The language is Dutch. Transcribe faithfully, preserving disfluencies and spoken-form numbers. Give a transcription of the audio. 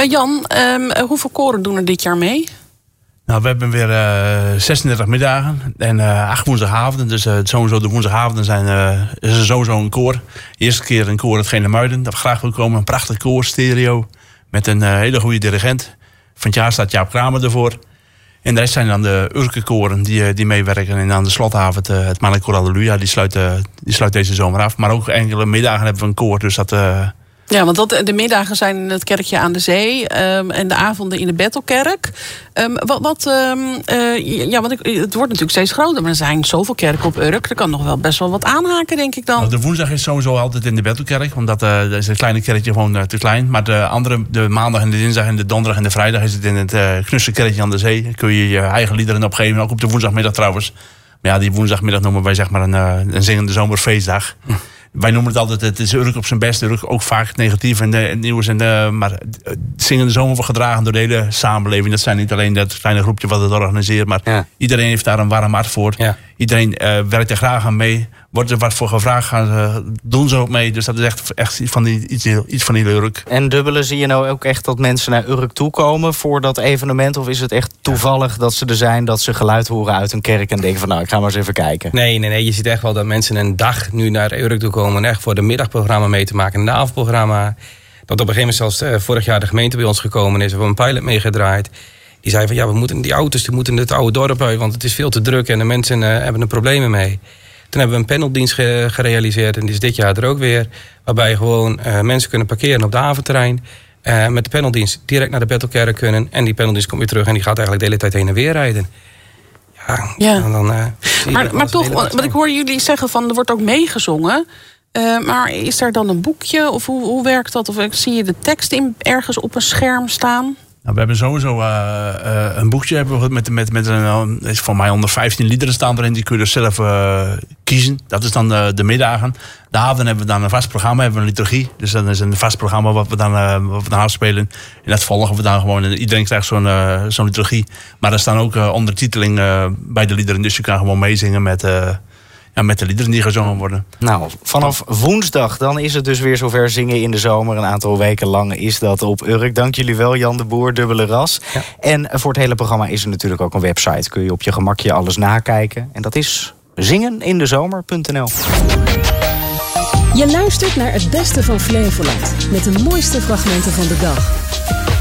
Uh, Jan, um, hoeveel koren doen er dit jaar mee? Nou, we hebben weer uh, zesendertig middagen en uh, acht woensdagavonden. Dus uh, sowieso de woensdagavonden zijn uh, is er sowieso een koor. De eerste keer een koor uit Genemuiden, dat we graag willen komen. Een prachtig koor, stereo, met een uh, hele goede dirigent. Van het jaar staat Jaap Kramer ervoor. En de rest zijn dan de Urke-koren die, die meewerken. En aan de slotavond uh, het Mannelijk Koor Halleluja, die sluit, uh, die sluit deze zomer af. Maar ook enkele middagen hebben we een koor, dus dat... Uh, Ja, want dat, de middagen zijn in het kerkje aan de zee um, en de avonden in de Bethelkerk. Um, wat, wat, um, uh, ja, want ik, het wordt natuurlijk steeds groter, maar er zijn zoveel kerken op Urk. Er kan nog wel best wel wat aanhaken, denk ik dan. Nou, de woensdag is sowieso altijd in de Bethelkerk, omdat uh, dat is een kleine kerkje gewoon uh, te klein. Maar de andere, de maandag en de dinsdag en de donderdag en de vrijdag is het in het uh, knusse kerkje aan de zee. Dan kun je je eigen liederen opgeven, ook op de woensdagmiddag trouwens. Maar ja, die woensdagmiddag noemen wij zeg maar een, uh, een zingende zomerfeestdag. Hm. Wij noemen het altijd, het is Urk op zijn best. Urk ook vaak negatief en uh, nieuws. En, uh, maar zingende zomer wordt gedragen door de hele samenleving. Dat zijn niet alleen dat kleine groepje wat het organiseert. Maar ja. Iedereen heeft daar een warm hart voor. Ja. Iedereen uh, werkt er graag aan mee. Wordt er wat voor gevraagd, gaan ze, doen ze ook mee. Dus dat is echt, echt van die, iets, iets van die Urk. En dubbele, zie je nou ook echt dat mensen naar Urk toekomen voor dat evenement? Of is het echt toevallig dat ze er zijn, dat ze geluid horen uit een kerk en denken van nou, ik ga maar eens even kijken? Nee, nee, nee. Je ziet echt wel dat mensen een dag nu naar Urk toe komen en echt voor de middagprogramma mee te maken en de avondprogramma. Dat op een gegeven moment zelfs uh, vorig jaar de gemeente bij ons gekomen is, we hebben een pilot meegedraaid. Die zei van ja, we moeten die auto's die moeten het oude dorp uit, want het is veel te druk en de mensen uh, hebben er problemen mee. Toen hebben we een paneldienst ge- gerealiseerd en die is dit jaar er ook weer. Waarbij gewoon uh, mensen kunnen parkeren op de haventerrein. Uh, met de paneldienst direct naar de Bethelkerk kunnen. En die paneldienst komt weer terug en die gaat eigenlijk de hele tijd heen en weer rijden. Ja, ja. En dan, uh, maar maar toch, wat ik hoor jullie zeggen van er wordt ook meegezongen. Uh, maar is er dan een boekje of hoe, hoe werkt dat? Of zie je de tekst in, ergens op een scherm staan? Nou, we hebben sowieso uh, uh, een boekje hebben we met, met, met een, is voor mij onder vijftien liederen staan erin. Die kun je dus zelf uh, kiezen. Dat is dan uh, de middagen. De avond hebben we dan een vast programma, hebben we een liturgie. Dus dat is een vast programma wat we dan, uh, wat we dan afspelen. En dat volgen we dan gewoon. En iedereen krijgt zo'n, uh, zo'n liturgie. Maar er staan ook uh, ondertiteling uh, bij de liederen. Dus je kan gewoon meezingen met... Uh, Ja, met de liederen die gezongen worden. Nou, vanaf woensdag dan is het dus weer zover zingen in de zomer. Een aantal weken lang is dat op Urk. Dank jullie wel, Jan de Boer, dubbele ras. Ja. En voor het hele programma is er natuurlijk ook een website. Kun je op je gemakje alles nakijken. En dat is zingenindezomer punt n l. Je luistert naar het beste van Flevoland. Met de mooiste fragmenten van de dag.